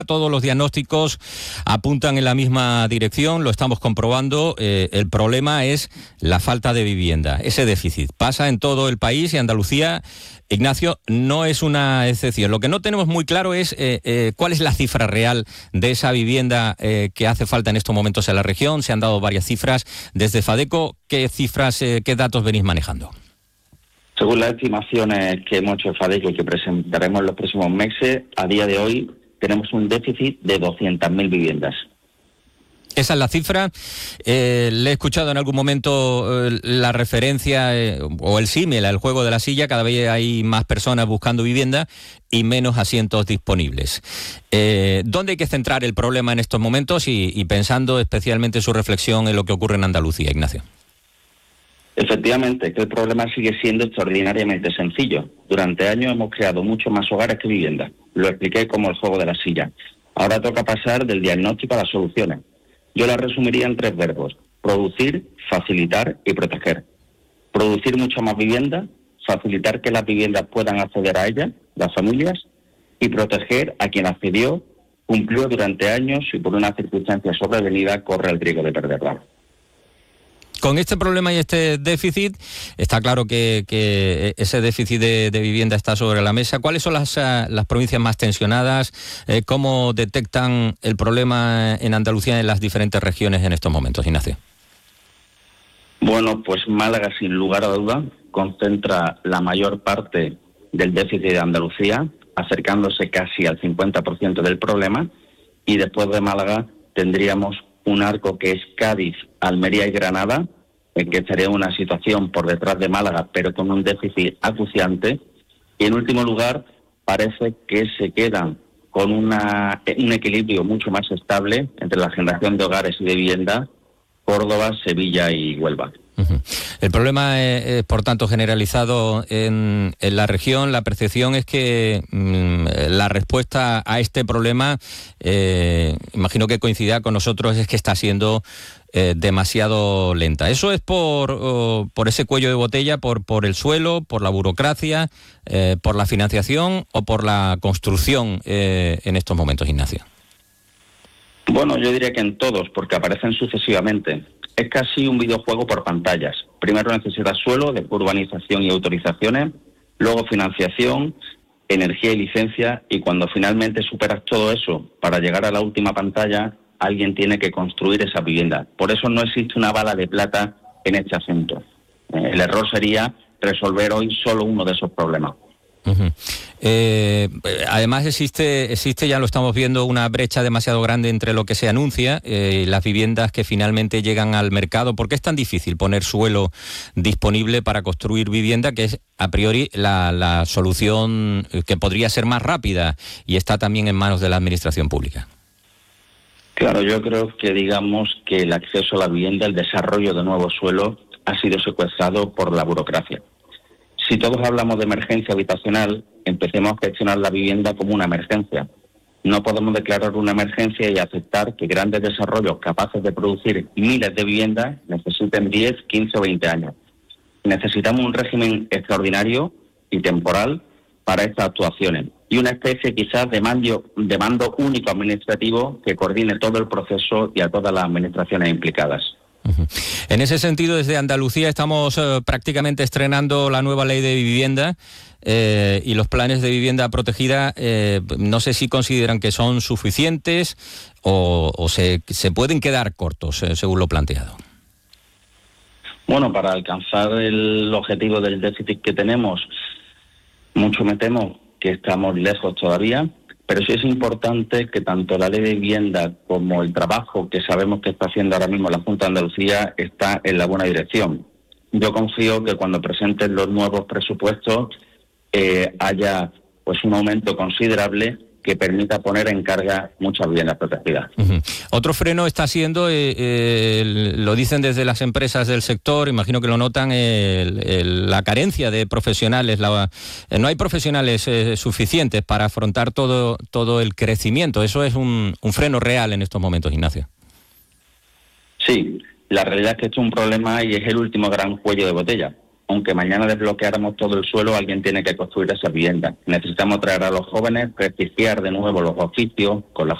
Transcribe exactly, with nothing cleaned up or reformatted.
Todos los diagnósticos apuntan en la misma dirección, lo estamos comprobando. Eh, el problema es la falta de vivienda, ese déficit. Pasa en todo el país y Andalucía, Ignacio, no es una excepción. Lo que no tenemos muy claro es eh, eh, cuál es la cifra real de esa vivienda eh, que hace falta en estos momentos en la región. Se han dado varias cifras. Desde Fadeco, ¿qué cifras, eh, qué datos venís manejando? Según las estimaciones que hemos hecho en Fadeco y que presentaremos en los próximos meses, a día de hoy tenemos un déficit de doscientas mil viviendas. Esa es la cifra. Eh, le he escuchado en algún momento eh, la referencia eh, o el símil al juego de la silla. Cada vez hay más personas buscando vivienda y menos asientos disponibles. Eh, ¿Dónde hay que centrar el problema en estos momentos y, y pensando especialmente su reflexión en lo que ocurre en Andalucía, Ignacio? Efectivamente, que el problema sigue siendo extraordinariamente sencillo. Durante años hemos creado muchos más hogares que viviendas. Lo expliqué como el juego de la silla. Ahora toca pasar del diagnóstico a las soluciones. Yo la resumiría en tres verbos: producir, facilitar y proteger. Producir mucha más vivienda, facilitar que las viviendas puedan acceder a ellas, las familias, y proteger a quien accedió, cumplió durante años y por una circunstancia sobrevenida corre el riesgo de perderla. Con este problema y este déficit, está claro que, que ese déficit de, de vivienda está sobre la mesa. ¿Cuáles son las, las provincias más tensionadas? Eh, ¿Cómo detectan el problema en Andalucía en las diferentes regiones en estos momentos, Ignacio? Bueno, pues Málaga, sin lugar a duda, concentra la mayor parte del déficit de Andalucía, acercándose casi al cincuenta por ciento del problema, y después de Málaga tendríamos un arco que es Cádiz, Almería y Granada, en que estaría una situación por detrás de Málaga, pero con un déficit acuciante. Y en último lugar, parece que se quedan con una, un equilibrio mucho más estable entre la generación de hogares y de vivienda, Córdoba, Sevilla y Huelva. Uh-huh. El problema es, es, por tanto, generalizado en, en la región. La percepción es que mmm, la respuesta a este problema, eh, imagino que coincidirá con nosotros, es que está siendo eh, demasiado lenta. ¿Eso es por, oh, por ese cuello de botella, por, por el suelo, por la burocracia, eh, por la financiación o por la construcción eh, en estos momentos, Ignacio? Bueno, yo diría que en todos, porque aparecen sucesivamente. Es casi un videojuego por pantallas. Primero necesitas suelo, después urbanización y autorizaciones, luego financiación, energía y licencia, y cuando finalmente superas todo eso para llegar a la última pantalla, alguien tiene que construir esa vivienda. Por eso no existe una bala de plata en este asunto. Eh, el error sería resolver hoy solo uno de esos problemas. Uh-huh. Eh, además existe, existe, ya lo estamos viendo, una brecha demasiado grande entre lo que se anuncia eh, y las viviendas que finalmente llegan al mercado. ¿Por qué es tan difícil poner suelo disponible para construir vivienda, que es a priori la, la solución que podría ser más rápida y está también en manos de la administración pública? Claro, yo creo que digamos que el acceso a la vivienda, el desarrollo de nuevos suelos ha sido secuestrado por la burocracia. Si todos hablamos de emergencia habitacional, empecemos a gestionar la vivienda como una emergencia. No podemos declarar una emergencia y aceptar que grandes desarrollos capaces de producir miles de viviendas necesiten diez, quince o veinte años. Necesitamos un régimen extraordinario y temporal para estas actuaciones y una especie quizás de mando, de mando único administrativo que coordine todo el proceso y a todas las administraciones implicadas. Uh-huh. En ese sentido, desde Andalucía estamos eh, prácticamente estrenando la nueva ley de vivienda eh, y los planes de vivienda protegida. Eh, no sé si consideran que son suficientes o, o se, se pueden quedar cortos, eh, según lo planteado. Bueno, para alcanzar el objetivo del déficit que tenemos, mucho me temo que estamos lejos todavía. Pero sí es importante que tanto la ley de vivienda como el trabajo que sabemos que está haciendo ahora mismo la Junta de Andalucía está en la buena dirección. Yo confío que cuando presenten los nuevos presupuestos eh, haya pues un aumento considerable que permita poner en carga muchas viviendas protegidas. Uh-huh. Otro freno está siendo, eh, eh, lo dicen desde las empresas del sector, imagino que lo notan, el, el, la carencia de profesionales. La, eh, no hay profesionales eh, suficientes para afrontar todo, todo el crecimiento. Eso es un, un freno real en estos momentos, Ignacio. Sí, la realidad es que esto es un problema y es el último gran cuello de botella. aunque mañana desbloqueáramos todo el suelo, alguien tiene que construir esa vivienda. Necesitamos traer a los jóvenes, prestigiar de nuevo los oficios con la